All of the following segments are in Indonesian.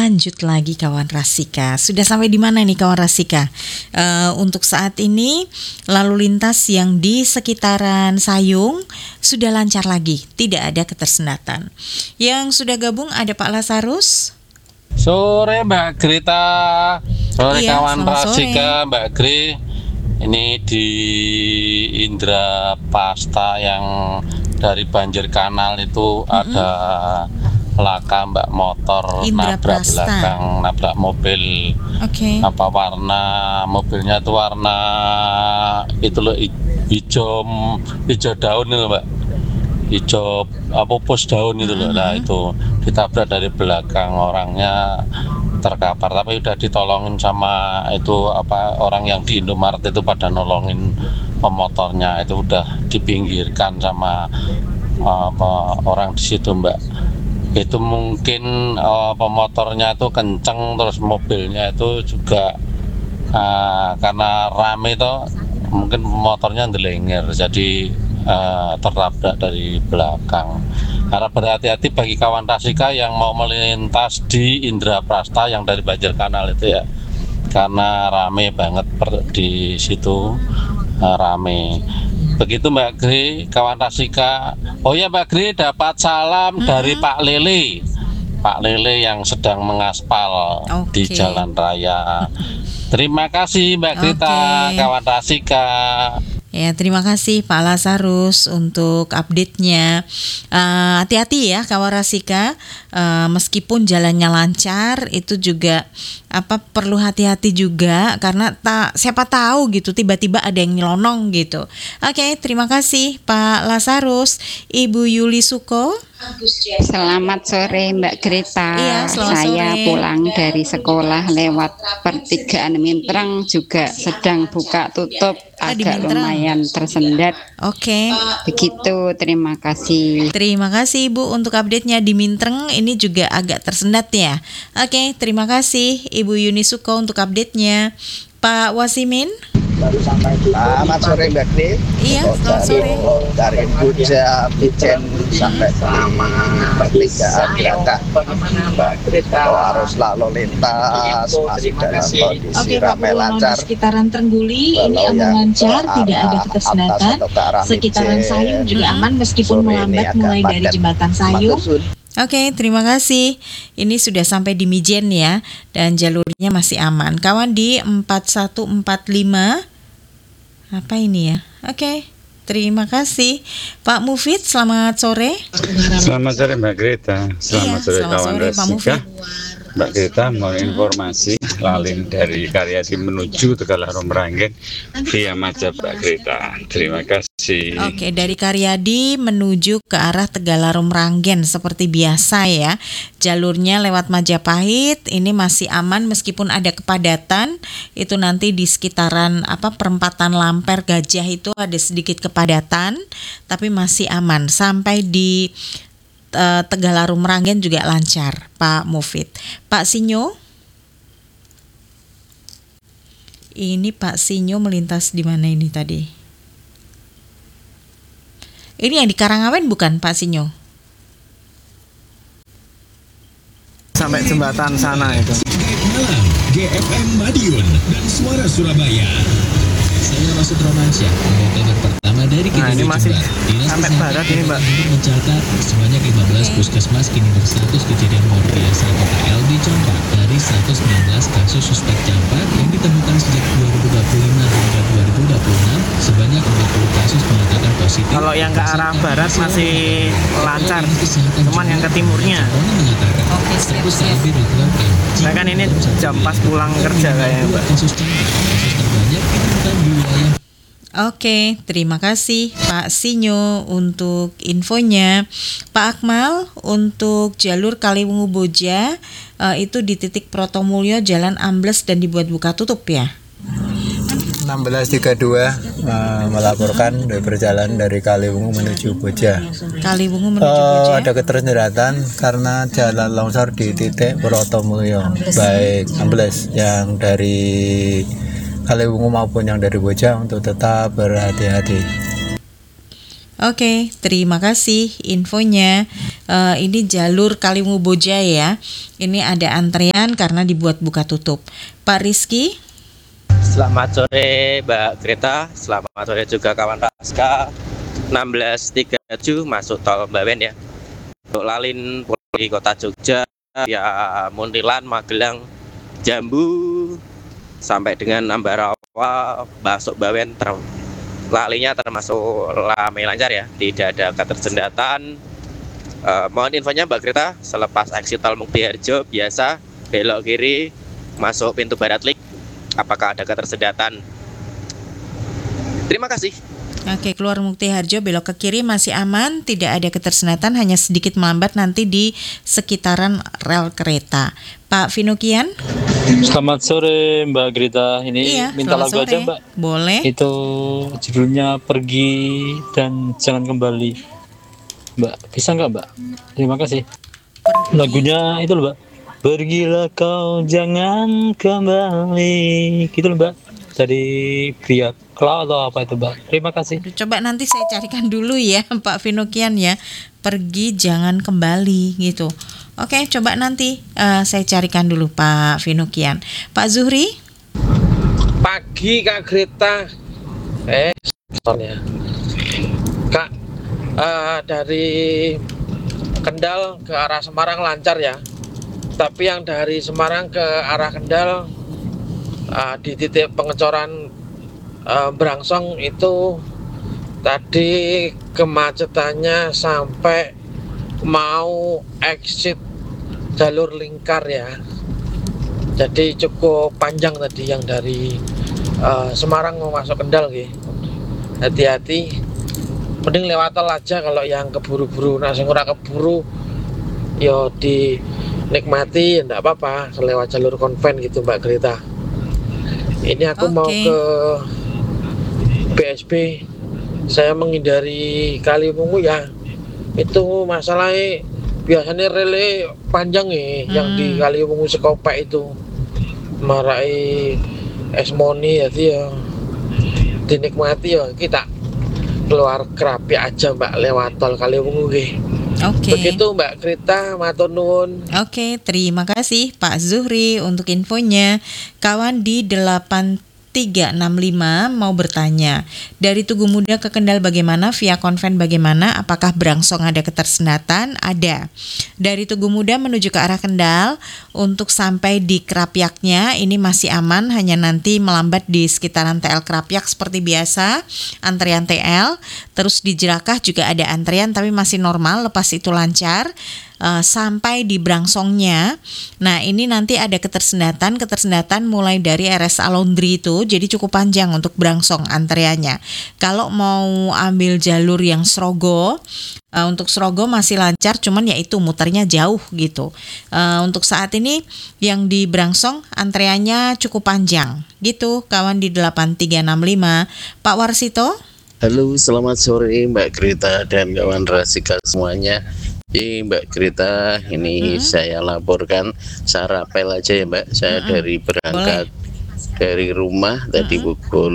Lanjut lagi kawan Rasika. Sudah sampai di mana nih kawan Rasika? Untuk saat ini lalu lintas yang di sekitaran Sayung sudah lancar lagi, tidak ada ketersendatan. Yang sudah gabung ada Pak Lasarus. Sore Mbak Grita, sore Iya, kawan selamat sore. Rasika, Mbak Gri. Ini di Indra Pasta yang dari banjir kanal itu ada laka Mbak, motor Indra nabrak Pasta. belakang, nabrak mobil. Oke. Apa warna mobilnya itu warna itu loh, hijau daun itu Mbak, hijau apa pos daun itu loh. Nah itu ditabrak dari belakang, orangnya terkapar tapi udah ditolongin sama itu apa orang yang di Indomaret itu, pada nolongin pemotornya, itu udah dipinggirkan sama apa orang di situ Mbak. Itu mungkin pemotornya itu kenceng, terus mobilnya itu juga karena rame itu mungkin motornya ndelenger, jadi tertabrak dari belakang. Harap berhati-hati bagi kawan Rasika yang mau melintas di Indra Prasta yang dari banjir kanal itu ya, karena rame banget di situ, rame. Begitu Mbak Gri, kawan Rasika. Oh ya Mbak Gri, dapat salam dari Pak Lele. Pak Lele yang sedang mengaspal di jalan raya. Terima kasih Mbak Grita, kawan Rasika. Ya, terima kasih Pak Lasarus untuk update-nya. Hati-hati ya kawan Rasika, meskipun jalannya lancar itu juga perlu hati-hati juga, karena siapa tahu gitu tiba-tiba ada yang nyelonong gitu. Oke, terima kasih Pak Lasarus. Ibu Yuli Suko. Selamat sore Mbak Grita. Iya, saya sore. pulang dari sekolah lewat pertigaan Mintreng juga sedang buka tutup, agak lumayan tersendat. Oke. Begitu, terima kasih. Terima kasih Ibu untuk update-nya di Mintreng, ini juga agak tersendat ya. Oke, terima kasih Ibu Yuni Suko untuk update-nya. Pak Wasimin. Selamat sore Mbak Gri. Iya, selamat sore. Dari Buja Bijen sampai di pertigaan Gerakan, Mbak Gri, kalau arus lalu lintas masih dalam kondisi ramai lancar. Sekitaran Trengguli ini aman lancar, tidak ada ketersendatan. Sekitaran Sayung juga aman meskipun melambat mulai dari jembatan Sayung. Oke, terima kasih. Ini sudah sampai di Mijen ya, dan jalurnya masih aman. Kawan di 4145. Apa ini ya? Oke, terima kasih. Pak Mufid, selamat sore. Selamat sore Mbak Greta. Selamat sore kawan Rasika. Mbak Greta mau informasi lalin dari Karyadi menuju Tegallarum Meranggen via Majap Mbak Greta. Terima kasih. Oke, dari Karyadi menuju ke arah Tegallarum Meranggen seperti biasa ya. Jalurnya lewat Majapahit, ini masih aman meskipun ada kepadatan. Itu nanti di sekitaran perempatan Lamper Gajah itu ada sedikit kepadatan, tapi masih aman. Sampai di Tegallarum Meranggen juga lancar, Pak Mufid. Pak Sinyo, ini Pak Sinyo melintas di mana ini tadi? Ini yang di Karangawen bukan Pak Sinyo? Sampai jembatan sana itu. Malam, GFM Madiun dan Suara Surabaya. Saya Masud Romansyah, kabar pertama dari kita. Ini masih sampai barat ini Mbak. Mencatat sebanyak 15 puskesmas kini berstatus kejadian luar biasa PKL di Campak. Dari 119 kasus suspek campak yang ditemukan sejak 2025 hingga 2026, sebanyak 40 kasus menyatakan positif. Kalau yang ke arah barat masih lancar, cuman yang ke timurnya. Oke, siap. Nah kan ini jam pas pulang kerja kayaknya Mbak. Kasus campak terbanyak ditemukan di wilayah. Oke, terima kasih Pak Sinyo untuk infonya. Pak Akmal, untuk jalur Kaliwungu Boja itu di titik Protomulyo jalan ambles dan dibuat buka tutup ya. 1632 melaporkan dari perjalanan dari Kaliwungu menuju Boja. Kaliwungu menuju Boja. Ada ketersendatan karena jalan longsor di titik Protomulyo, baik ambles yang dari Kaliwungu maupun yang dari Boja, untuk tetap berhati-hati. Oke, terima kasih infonya. Ini jalur Kaliwungu Boja ya. Ini ada antrean karena dibuat buka tutup. Pak Rizky. Selamat sore Mbak Greta, selamat sore juga kawan Raska. 1637 masuk tol Bawen ya. Untuk Lalin Poli Kota Jogja, ya Muntilan, Magelang, Jambu sampai dengan Ambarawa, masuk Bawen lalinya termasuk ramai lancar ya, tidak ada ketersendatan. Mohon infonya Mbak Greta, selepas exit tol Muktiharjo biasa belok kiri masuk pintu Barat Lik, apakah ada ketersendatan? Terima kasih. Oke, keluar Muktiharjo belok ke kiri masih aman, tidak ada ketersendatan, hanya sedikit melambat nanti di sekitaran rel kereta. Pak Finukian. Selamat sore Mbak Greta, ini minta lagu sore. aja Mbak. Boleh. Itu judulnya Pergi dan Jangan Kembali. Mbak, bisa nggak Mbak? Terima kasih. Lagunya itu loh Mbak. Pergilah kau jangan kembali. Gitu loh Mbak. Dari Biak Klau atau apa itu Mbak. Terima kasih. Coba nanti saya carikan dulu ya Pak Finukian ya. Pergi jangan kembali gitu. Oke, coba nanti saya carikan dulu Pak Finukian. Pak Zuhri. Pagi Kak Greta. Soalnya Kak, dari Kendal ke arah Semarang lancar ya. Tapi yang dari Semarang ke arah Kendal di titik pengecoran Brangsong itu tadi kemacetannya sampai mau exit jalur lingkar ya. Jadi cukup panjang tadi yang dari Semarang mau masuk Kendal gitu. Hati-hati, mending lewat tol aja kalau yang keburu-buru. Nah sing ora keburu yo dinikmati, enggak apa-apa lewat jalur konven gitu Mbak Greta. Ini aku mau ke BSB, saya menghindari Kaliwungu ya. Itu masalahnya biasanya relay panjang yang di Kaliwungu Sekopek itu marai esmoni ya dinikmati ya, kita keluar Kerapi aja Mbak lewat tol Kaliwungu Oke. Begitu Mbak Greta, matur nuwun. Oke, terima kasih Pak Zuhri untuk infonya. Kawan di 8365 mau bertanya, dari Tugu Muda ke Kendal bagaimana, via konven bagaimana, apakah Brangsong ada ketersendatan? Ada. Dari Tugu Muda menuju ke arah Kendal, untuk sampai di Krapyaknya ini masih aman, hanya nanti melambat di sekitaran TL Krapyak seperti biasa, antrian TL. Terus di Jerakah juga ada antrian tapi masih normal, lepas itu lancar. Sampai di Brangsongnya, nah ini nanti ada ketersendatan mulai dari RSA Laundry itu, jadi cukup panjang untuk Brangsong antriannya. Kalau mau ambil jalur yang Srogo, untuk Srogo masih lancar, cuman ya itu muternya jauh gitu. Untuk saat ini yang di Brangsong antreannya cukup panjang gitu, kawan di 8365. Pak Warsito. Halo, selamat sore Mbak Greta dan kawan Rasika semuanya. Mbak Greta, ini saya laporkan secara apel aja ya Mbak. Saya dari berangkat dari rumah tadi pukul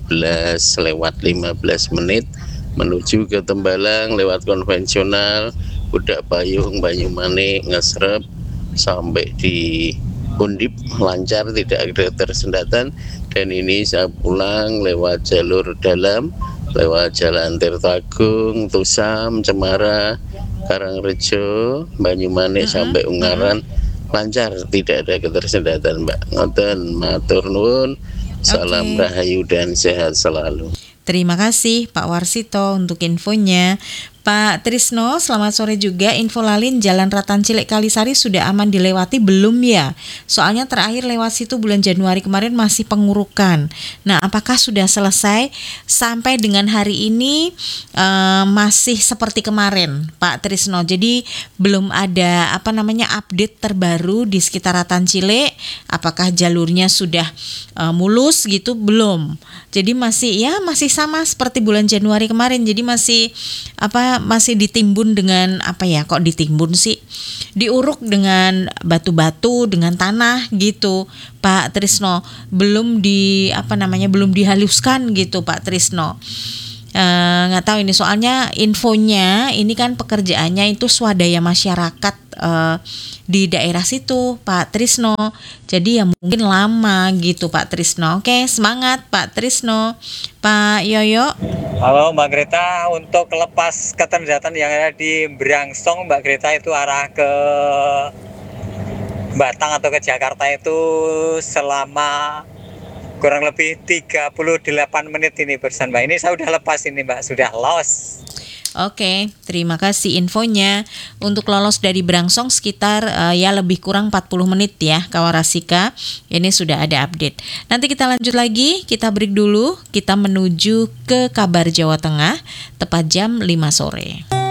15:15 menuju ke Tembalang lewat konvensional, Budak Payung, Banyumanik, Ngesrep sampai di Undip lancar, tidak ada tersendatan. Dan ini saya pulang lewat jalur dalam, lewat Jalan Tirtagung, Tusam, Cemara, Karangrejo, Banyumanik sampai Ungaran lancar, tidak ada ketersendatan Mbak. Ngoten, matur nuwun, salam rahayu dan sehat selalu. Terima kasih Pak Warsito untuk infonya. Pak Trisno, selamat sore juga. Info Lalin Jalan Ratan Cilik Kalisari sudah aman dilewati belum ya? Soalnya terakhir lewat situ bulan Januari kemarin masih pengurukan. Nah, apakah sudah selesai? Sampai dengan hari ini masih seperti kemarin, Pak Trisno. Jadi belum ada update terbaru di sekitar Ratan Cilik. Apakah jalurnya sudah mulus gitu? Belum. Jadi masih sama seperti bulan Januari kemarin. Jadi masih ditimbun dengan ditimbun sih? Diuruk dengan batu-batu, dengan tanah gitu, Pak Trisno. Belum dihaluskan gitu, Pak Trisno. nggak tahu ini soalnya infonya ini kan pekerjaannya itu swadaya masyarakat di daerah situ Pak Trisno, jadi ya mungkin lama gitu Pak Trisno. Oke, semangat Pak Trisno. Pak Yoyo. Halo Mbak Greta, untuk lepas keterlambatan yang ada di Brangsong Mbak Greta itu arah ke Batang atau ke Jakarta itu selama kurang lebih 38 menit ini barusan Mbak. Ini saya udah lepas ini Mbak, sudah los. Oke, terima kasih infonya. Untuk lolos dari Brangsong sekitar ya lebih kurang 40 menit ya Kawarasika. Ini sudah ada update. Nanti kita lanjut lagi, kita break dulu. Kita menuju ke kabar Jawa Tengah tepat jam 5 sore.